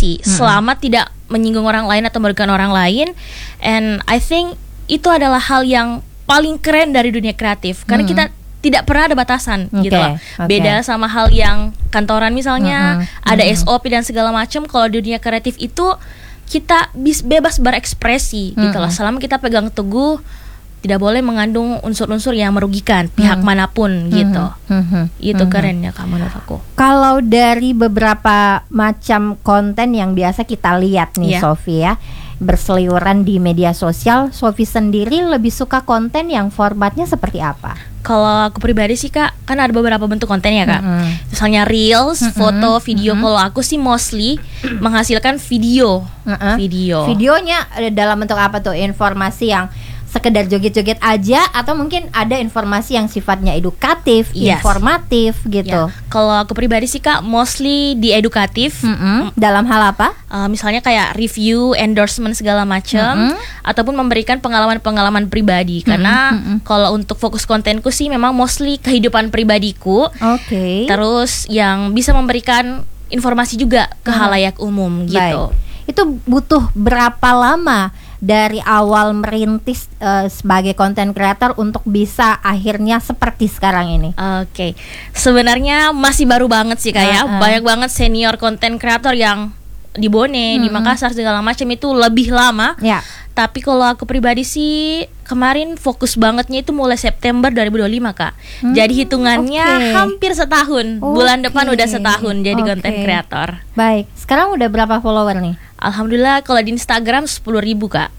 berekspresi selama tidak menyinggung orang lain atau merugikan orang lain. And I think itu adalah hal yang paling keren dari dunia kreatif karena kita tidak pernah ada batasan gitu lah. Beda sama hal yang kantoran misalnya ada SOP dan segala macam. Kalau di dunia kreatif itu kita bebas berekspresi gitu lah. Selama kita pegang teguh tidak boleh mengandung unsur-unsur yang merugikan pihak manapun gitu. Itu kerennya Kak menurut aku. Kalau dari beberapa macam konten yang biasa kita lihat nih Sofi ya, berseliweran di media sosial, Sofi sendiri lebih suka konten yang formatnya seperti apa? Kalau aku pribadi sih Kak, kan ada beberapa bentuk konten ya Kak. Misalnya reels, foto, video. Kalau aku sih mostly menghasilkan video. Videonya dalam bentuk apa tuh? Informasi yang sekedar joget-joget aja atau mungkin ada informasi yang sifatnya edukatif, informatif gitu. Kalau aku pribadi sih Kak, mostly di edukatif. Dalam hal apa? Misalnya kayak review, endorsement segala macam, ataupun memberikan pengalaman-pengalaman pribadi. Karena kalau untuk fokus kontenku sih memang mostly kehidupan pribadiku. Terus yang bisa memberikan informasi juga ke halayak umum gitu. Itu butuh berapa lama dari awal merintis sebagai content creator untuk bisa akhirnya seperti sekarang ini? Sebenarnya masih baru banget sih kayak banyak banget senior content creator yang di Bone, di Makassar segala macam itu lebih lama. Tapi kalau aku pribadi sih kemarin fokus bangetnya itu mulai September 2025 Kak. Jadi hitungannya hampir setahun. Bulan depan udah setahun jadi content creator. Baik, sekarang udah berapa follower nih? Alhamdulillah kalau di Instagram 10.000 Kak.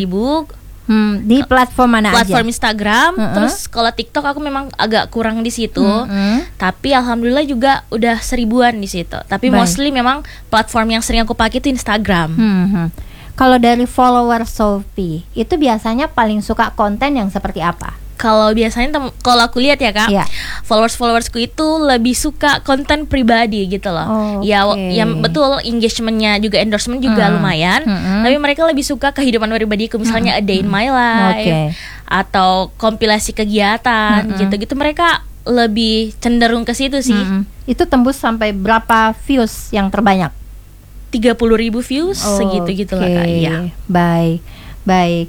10.000. Di platform mana aja? Platform Instagram. Terus kalau TikTok aku memang agak kurang di situ. Tapi alhamdulillah juga udah 1000-an di situ. Tapi mostly memang platform yang sering aku pakai itu Instagram. Kalau dari follower Sofi, itu biasanya paling suka konten yang seperti apa? Kalau biasanya kalau aku lihat ya Kak, followersku itu lebih suka konten pribadi gitu loh. Yang betul engagementnya juga endorsement juga lumayan. Tapi mereka lebih suka kehidupan pribadiku, misalnya a day in my life atau kompilasi kegiatan gitu-gitu. Mereka lebih cenderung ke situ sih. Itu tembus sampai berapa views yang terbanyak? 30.000 views segitu-gitu lah Kak. Baik.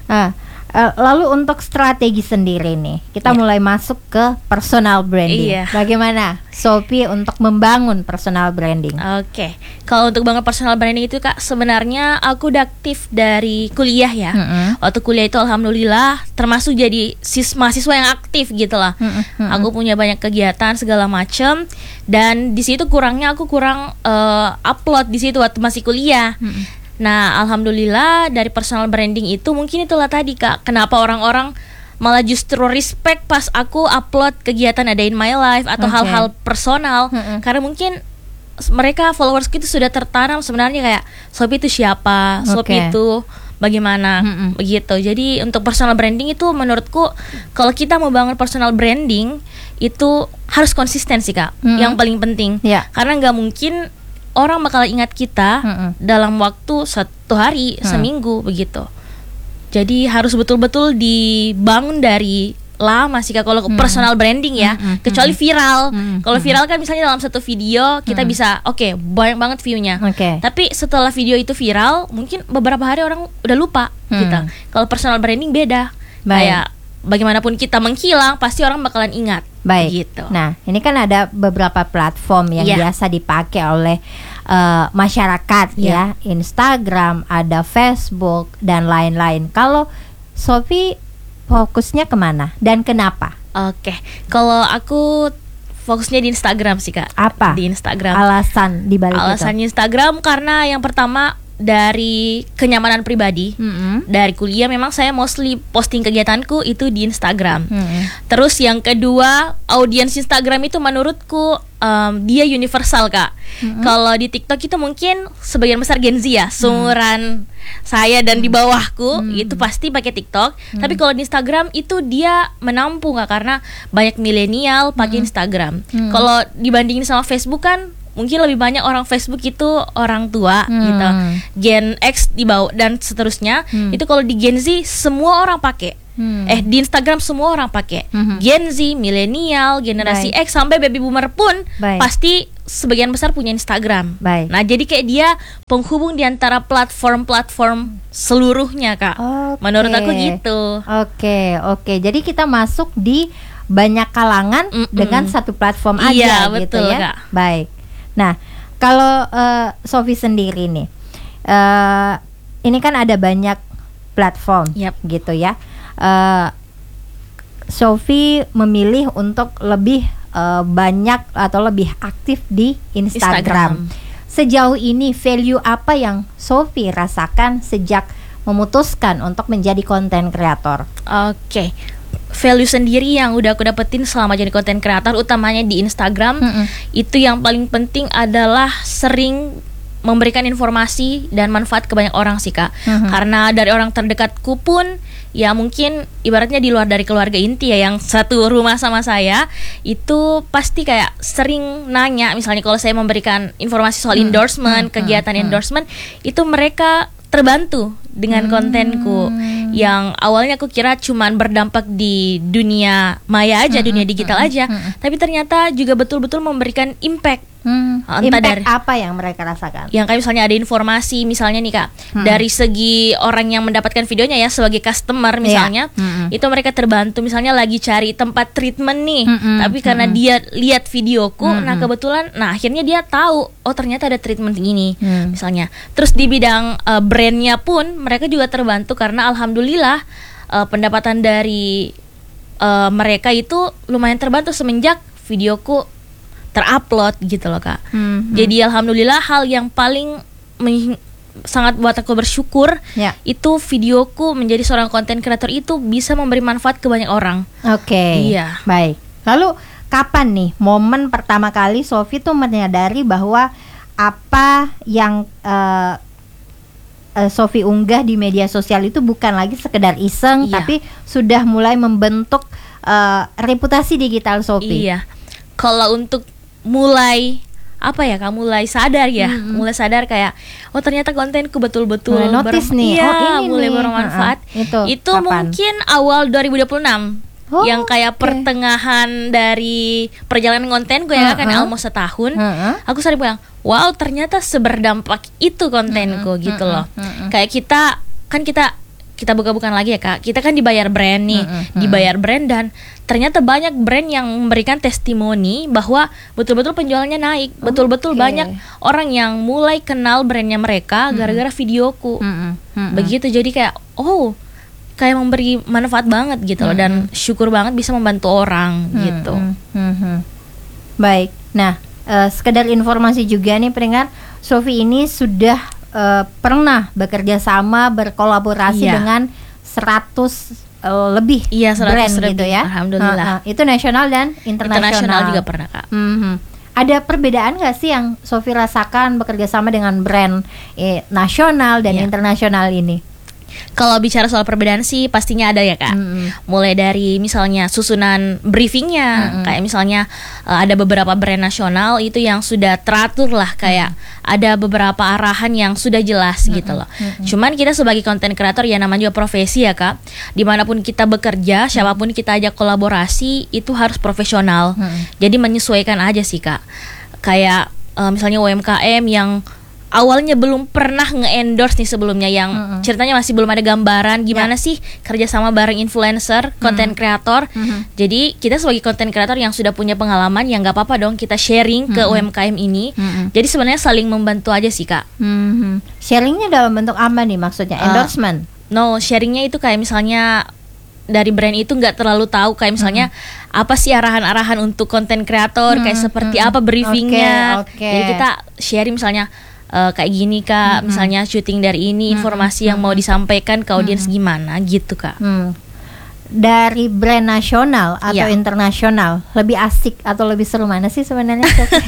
Lalu untuk strategi sendiri nih, kita mulai masuk ke personal branding. Bagaimana Sofi untuk membangun personal branding? Kalau untuk bangun personal branding itu Kak, sebenarnya aku udah aktif dari kuliah ya. Waktu kuliah itu alhamdulillah termasuk jadi mahasiswa yang aktif gitu lah. Aku punya banyak kegiatan segala macam. Dan di situ aku kurang upload di situ waktu masih kuliah. Nah, alhamdulillah dari personal branding itu mungkin itulah tadi Kak, kenapa orang-orang malah justru respect pas aku upload kegiatan a day in my life atau hal-hal personal. Karena mungkin mereka followersku itu sudah tertanam sebenarnya kayak Sofi itu siapa, Sofi itu bagaimana, begitu. Jadi untuk personal branding itu menurutku kalau kita mau bangun personal branding itu harus konsisten sih Kak, yang paling penting. Karena nggak mungkin orang bakal ingat kita dalam waktu 1 hari, seminggu begitu. Jadi harus betul-betul dibangun dari lama sih Kak kalau personal branding ya. Kecuali viral. Kalau viral kan misalnya dalam satu video kita bisa banyak banget view-nya. Tapi setelah video itu viral, mungkin beberapa hari orang udah lupa gitu. Kalau personal branding beda. Kayak bagaimanapun kita menghilang, pasti orang bakalan ingat. Gitu. Nah, ini kan ada beberapa platform yang biasa dipakai oleh masyarakat ya. Instagram, ada Facebook dan lain-lain. Kalau Sofi fokusnya kemana dan kenapa? Kalau aku fokusnya di Instagram sih Kak. Apa? Di Instagram. Alasan dibalik itu? Alasannya Instagram karena yang pertama dari kenyamanan pribadi. Dari kuliah memang saya mostly posting kegiatanku itu di Instagram. Terus yang kedua, audiens Instagram itu menurutku dia universal Kak. Kalau di TikTok itu mungkin sebagian besar Gen Z ya, seumuran saya dan di bawahku itu pasti pakai TikTok. Tapi kalau di Instagram itu dia menampung Kak, karena banyak milenial pakai Instagram. Kalau dibandingin sama Facebook kan mungkin lebih banyak orang Facebook itu orang tua gitu, Gen X di bawah dan seterusnya. Itu kalau di Gen Z semua orang pakai. Di Instagram semua orang pakai. Gen Z, milenial, generasi X sampai baby boomer pun pasti sebagian besar punya Instagram. Baik. Nah, jadi kayak dia penghubung di antara platform-platform seluruhnya, Kak. Menurut aku gitu. Oke. Jadi kita masuk di banyak kalangan dengan satu platform aja, iya, gitu betul, ya. Kak. Baik. Nah, kalau Sofi sendiri nih, ini kan ada banyak platform, gitu ya. Sofi memilih untuk lebih banyak atau lebih aktif di Instagram. Sejauh ini value apa yang Sofi rasakan sejak memutuskan untuk menjadi konten kreator? Oke. Value sendiri yang udah aku dapetin selama jadi konten kreator, utamanya di Instagram, itu yang paling penting adalah sering memberikan informasi dan manfaat ke banyak orang sih, Kak. Karena dari orang terdekatku pun, ya mungkin ibaratnya di luar dari keluarga inti ya, yang satu rumah sama saya, itu pasti kayak sering nanya, misalnya kalau saya memberikan informasi soal endorsement, kegiatan endorsement, itu mereka terbantu dengan kontenku yang awalnya aku kira cuman berdampak di dunia maya aja, dunia digital aja, tapi ternyata juga betul-betul memberikan impact. Impact apa yang mereka rasakan? Yang kayak misalnya ada informasi, misalnya nih Kak, dari segi orang yang mendapatkan videonya ya, sebagai customer misalnya, itu mereka terbantu, misalnya lagi cari tempat treatment nih, tapi karena dia lihat videoku, nah kebetulan, nah akhirnya dia tahu, oh ternyata ada treatment ini, misalnya. Terus di bidang brandnya pun mereka juga terbantu karena alhamdulillah pendapatan dari mereka itu lumayan terbantu semenjak videoku terupload gitu loh, Kak. Jadi alhamdulillah hal yang paling sangat buat aku bersyukur, itu videoku menjadi seorang konten kreator itu bisa memberi manfaat ke banyak orang. Iya. Baik. Lalu kapan nih momen pertama kali Sofi tuh menyadari bahwa apa yang Sofi unggah di media sosial itu bukan lagi sekedar iseng, tapi sudah mulai membentuk reputasi digital Sofi? Iya. Kalau untuk mulai mulai sadar ya, mulai sadar kayak oh ternyata kontenku betul-betul mulai notice nih, ini mulai nih bermanfaat. Itu kapan? Mungkin awal 2026. Yang kayak pertengahan dari perjalanan kontenku ya, kan almost setahun. Aku sering bilang, wow ternyata seberdampak itu kontenku gitu loh. Kayak kita bukan lagi ya Kak, kita kan dibayar brand nih, dibayar brand, dan ternyata banyak brand yang memberikan testimoni bahwa betul-betul penjualannya naik, betul-betul banyak orang yang mulai kenal brandnya mereka gara-gara videoku. Begitu, jadi kayak kayak memberi manfaat banget gitu loh, dan syukur banget bisa membantu orang gitu. Baik, nah sekedar informasi juga nih pendengar, Sofi ini sudah pernah bekerja sama, berkolaborasi dengan 100 lebih 100 brand lebih, gitu ya. Alhamdulillah. Itu nasional dan internasional juga pernah, Kak. Ada perbedaan nggak sih yang Sofi rasakan bekerja sama dengan brand nasional dan internasional ini? Kalau bicara soal perbedaan sih pastinya ada ya Kak. Mulai dari misalnya susunan briefingnya, kayak misalnya ada beberapa brand nasional itu yang sudah teratur lah, kayak ada beberapa arahan yang sudah jelas gitu loh. Cuman kita sebagai konten kreator ya namanya juga profesi ya Kak. Dimanapun kita bekerja, siapapun kita ajak kolaborasi itu harus profesional. Jadi menyesuaikan aja sih Kak. Kayak misalnya UMKM yang awalnya belum pernah nge-endorse nih sebelumnya, yang ceritanya masih belum ada gambaran gimana sih kerja sama bareng influencer, konten kreator. Jadi kita sebagai konten kreator yang sudah punya pengalaman, ya nggak apa-apa dong kita sharing ke UMKM ini. Jadi sebenarnya saling membantu aja sih Kak. Sharingnya dalam bentuk apa nih maksudnya? Endorsement? No, sharingnya itu kayak misalnya dari brand itu nggak terlalu tahu kayak misalnya apa sih arahan-arahan untuk konten kreator, kayak seperti apa briefingnya. Jadi kita sharing misalnya kayak gini Kak, misalnya syuting dari ini, informasi yang mau disampaikan ke audiens gimana gitu Kak. Dari brand nasional atau internasional, lebih asik atau lebih seru mana sih sebenarnya?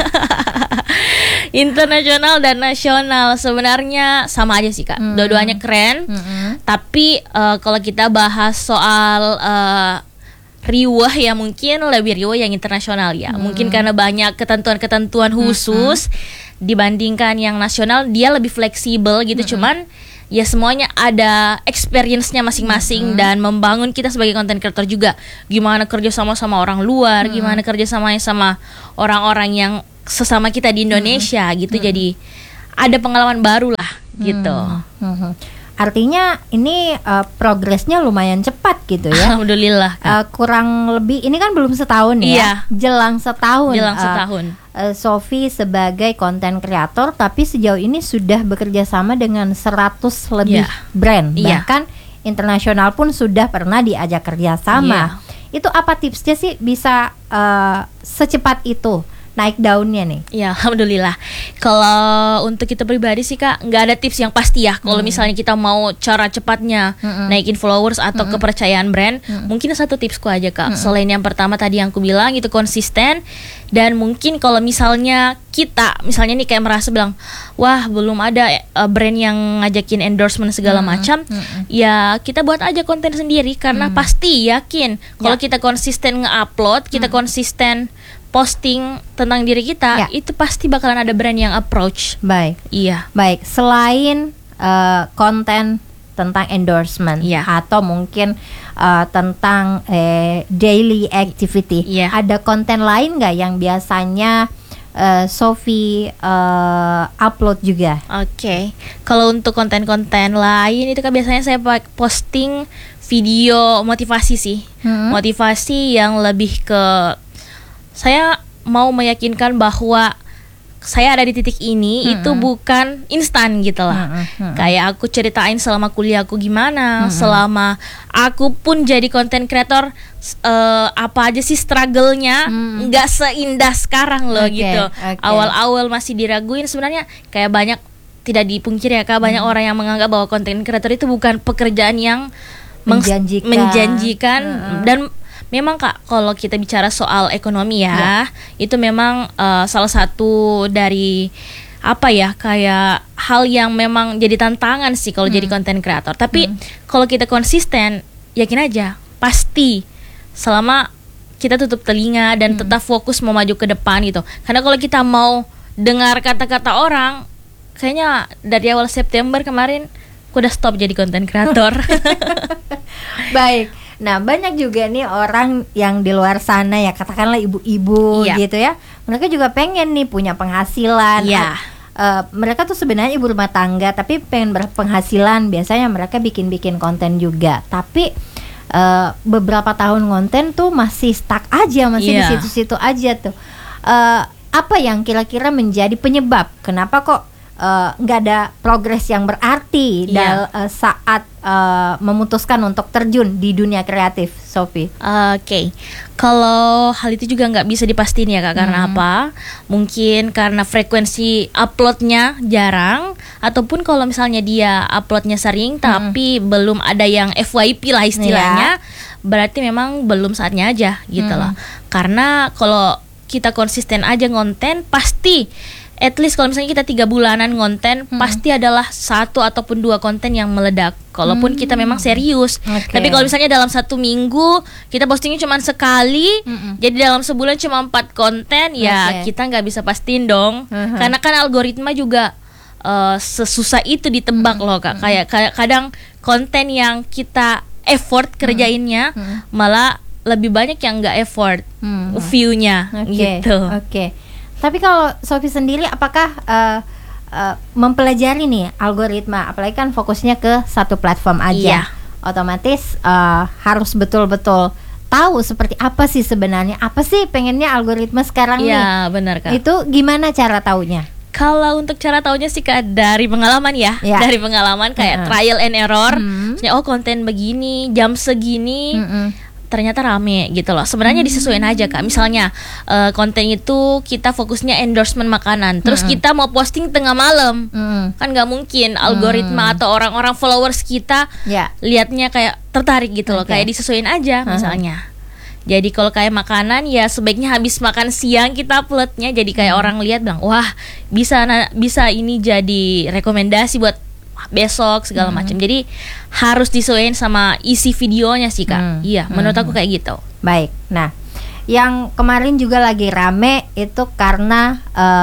Internasional dan nasional sebenarnya sama aja sih Kak. Dua-duanya keren. Tapi kalau kita bahas soal riwah ya mungkin lebih riwah yang internasional ya. Mungkin karena banyak ketentuan-ketentuan khusus dibandingkan yang nasional, dia lebih fleksibel gitu. Cuman ya semuanya ada experience-nya masing-masing dan membangun kita sebagai content creator juga. Gimana kerja sama orang luar, gimana kerja sama orang-orang yang sesama kita di Indonesia gitu. Jadi ada pengalaman baru lah gitu. Artinya ini progresnya lumayan cepat gitu ya. Alhamdulillah. Kurang lebih ini kan belum setahun ya. Jelang setahun. Sophie sebagai content creator, tapi sejauh ini sudah bekerja sama dengan 100 lebih brand. Bahkan internasional pun sudah pernah diajak kerja sama. Itu apa tipsnya sih bisa secepat itu naik daunnya nih? Ya, alhamdulillah. Kalau untuk kita pribadi sih Kak, nggak ada tips yang pasti ya. Kalau misalnya kita mau cara cepatnya naikin followers atau kepercayaan brand, mungkin satu tipsku aja Kak. Selain yang pertama tadi yang aku bilang itu konsisten, dan mungkin kalau misalnya misalnya nih kayak merasa bilang, wah belum ada brand yang ngajakin endorsement segala macam, ya kita buat aja konten sendiri, karena pasti yakin kalau kita konsisten nge-upload, kita konsisten posting tentang diri kita, itu pasti bakalan ada brand yang approach. Baik. Iya. Baik. Selain konten tentang endorsement atau mungkin tentang daily activity, ada konten lain nggak yang biasanya Sophie upload juga? Oke. Kalau untuk konten-konten lain itu kan biasanya saya posting video motivasi sih. Motivasi yang lebih ke saya mau meyakinkan bahwa saya ada di titik ini itu bukan instan gitu lah. Kayak aku ceritain selama kuliah aku gimana, selama aku pun jadi content creator, apa aja sih struggle-nya, nggak seindah sekarang loh gitu. Awal-awal masih diraguin, sebenarnya kayak banyak, tidak dipungkiri ya Kak, banyak orang yang menganggap bahwa content creator itu bukan pekerjaan yang menjanjikan. Dan memang Kak, kalau kita bicara soal ekonomi itu memang salah satu dari apa ya, kayak hal yang memang jadi tantangan sih kalau jadi content creator. Tapi kalau kita konsisten, yakin aja pasti, selama kita tutup telinga dan tetap fokus mau maju ke depan gitu. Karena kalau kita mau dengar kata-kata orang, kayaknya dari awal September kemarin aku udah stop jadi content creator. Baik. Nah, banyak juga nih orang yang di luar sana ya, katakanlah ibu-ibu gitu ya. Mereka juga pengen nih punya penghasilan. Mereka tuh sebenarnya ibu rumah tangga tapi pengen berpenghasilan. Biasanya mereka bikin-bikin konten juga. Tapi beberapa tahun konten tuh masih stuck aja, masih di situ-situ aja tuh. Apa yang kira-kira menjadi penyebab kenapa kok nggak ada progres yang berarti saat memutuskan untuk terjun di dunia kreatif, Sophie? Oke. Kalau hal itu juga nggak bisa dipastiin ya Kak, karena apa? Mungkin karena frekuensi uploadnya jarang, ataupun kalau misalnya dia uploadnya sering tapi belum ada yang FYP lah istilahnya, berarti memang belum saatnya aja gitu loh. Karena kalau kita konsisten aja ngonten, pasti at least kalau misalnya kita 3 bulanan ngonten, pasti adalah 1 ataupun 2 konten yang meledak. Kalaupun kita memang serius. Tapi kalau misalnya dalam 1 minggu kita postingnya cuma sekali, jadi dalam sebulan cuma 4 konten, ya kita nggak bisa pastiin dong. Karena kan algoritma juga sesusah itu ditebak loh Kak. Kayak kadang konten yang kita effort kerjainnya, malah lebih banyak yang nggak effort view-nya gitu. Tapi kalau Sophie sendiri, apakah mempelajari nih algoritma, apalagi kan fokusnya ke satu platform aja, otomatis harus betul-betul tahu seperti apa sih sebenarnya, apa sih pengennya algoritma sekarang nih? Iya, benar Kak. Itu gimana cara taunya? Kalau untuk cara taunya sih Kak, dari pengalaman dari pengalaman kayak trial and error. Oh konten begini, jam segini, ternyata rame gitu loh. Sebenarnya disesuaikan aja Kak. Misalnya konten itu kita fokusnya endorsement makanan, terus kita mau posting tengah malam, kan nggak mungkin algoritma atau orang-orang followers kita liatnya kayak tertarik gitu loh. Kayak disesuaikan aja misalnya. Jadi kalau kayak makanan, ya sebaiknya habis makan siang kita uploadnya, jadi kayak orang lihat bilang, wah bisa ini jadi rekomendasi buat besok segala macam. Jadi harus disesuaikan sama isi videonya sih Kak. Menurut aku kayak gitu. Baik. Nah, yang kemarin juga lagi rame itu karena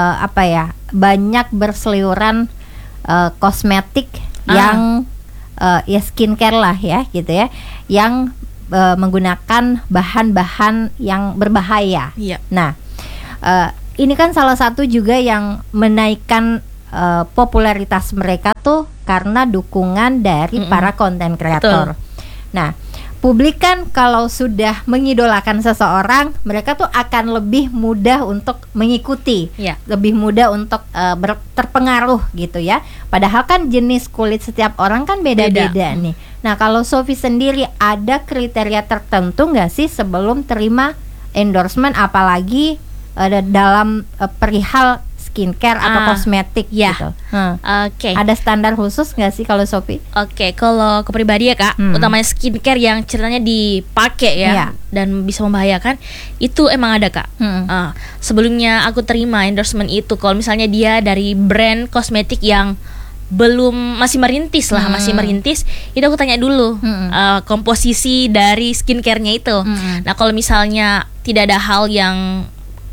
banyak berseliweran kosmetik yang ya skincare lah ya gitu ya, yang menggunakan bahan-bahan yang berbahaya. Nah, ini kan salah satu juga yang menaikkan popularitas mereka tuh karena dukungan dari para konten kreator. Nah, publik kan kalau sudah mengidolakan seseorang, mereka tuh akan lebih mudah untuk mengikuti, lebih mudah untuk terpengaruh gitu ya. Padahal kan jenis kulit setiap orang kan beda-beda nih. Nah, kalau Sophie sendiri ada kriteria tertentu nggak sih sebelum terima endorsement, apalagi dalam perihal skincare atau kosmetik gitu. Oke. Ada standar khusus nggak sih kalau Sophie? Oke, kalau ke pribadi ya Kak, utamanya skincare yang ceritanya dipakai ya dan bisa membahayakan, itu emang ada Kak. Sebelumnya aku terima endorsement itu, kalau misalnya dia dari brand kosmetik yang masih merintis, itu aku tanya dulu komposisi dari skincare-nya itu. Nah, kalau misalnya tidak ada hal yang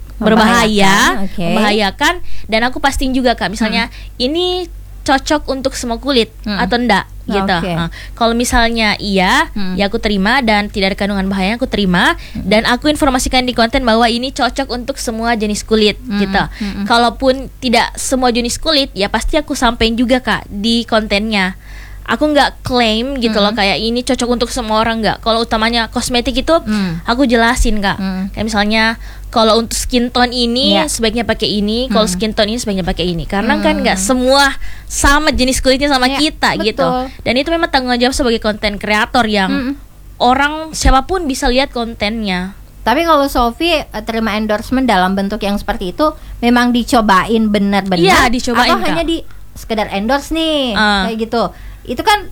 membahayakan, dan aku pastiin juga Kak, misalnya ini cocok untuk semua kulit atau enggak gitu. Kalau misalnya iya, ya aku terima, dan tidak ada kandungan bahaya aku terima, dan aku informasikan di konten bahwa ini cocok untuk semua jenis kulit gitu. Kalaupun tidak semua jenis kulit, ya pasti aku sampein juga Kak di kontennya. Aku nggak klaim gitu loh kayak ini cocok untuk semua orang, nggak. Kalau utamanya kosmetik itu aku jelasin Kak. Kayak misalnya kalau untuk skin tone ini sebaiknya pakai ini, kalau skin tone ini sebaiknya pakai ini. Karena kan nggak semua sama jenis kulitnya sama kita gitu. Dan itu memang tanggung jawab sebagai konten kreator yang orang siapapun bisa lihat kontennya. Tapi kalau Sophie terima endorsement dalam bentuk yang seperti itu, memang dicobain benar-benar? Iya, dicobain atau Kak. hanya di sekedar endorse nih kayak gitu? Itu kan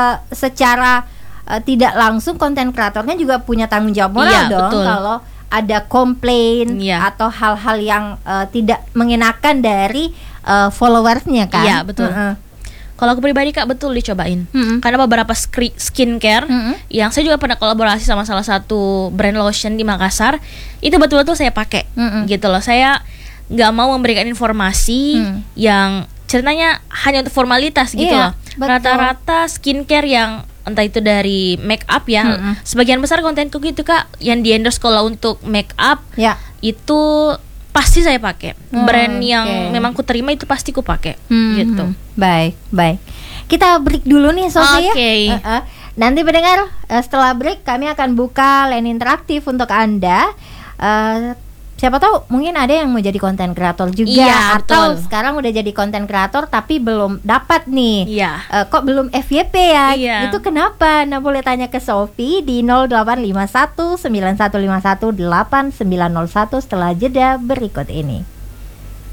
secara tidak langsung konten kreatornya juga punya tanggung jawab moral dong. Betul. Kalau ada komplain atau hal-hal yang tidak mengenakan dari followersnya kan. Iya betul. Kalau aku pribadi Kak, betul dicobain. Karena beberapa skincare yang saya juga pernah kolaborasi sama salah satu brand lotion di Makassar, itu betul-betul saya pakai gitu loh. Saya nggak mau memberikan informasi yang ceritanya hanya untuk formalitas gitu loh. Rata-rata skincare yang entah itu dari make up ya, sebagian besar kontenku gitu Kak yang di endorse kalau untuk make up itu pasti saya pakai. Brand yang memang ku terima itu pasti ku pakai gitu. Baik. Kita break dulu nih Sophie ya. Nanti pendengar, setelah break kami akan buka line interaktif untuk Anda. Siapa tahu mungkin ada yang mau jadi konten kreator juga, atau sekarang udah jadi konten kreator tapi belum dapat nih. Kok belum FYP ya? Itu kenapa? Nah, boleh tanya ke Sophie di 0851 9151 8901 setelah jeda berikut ini.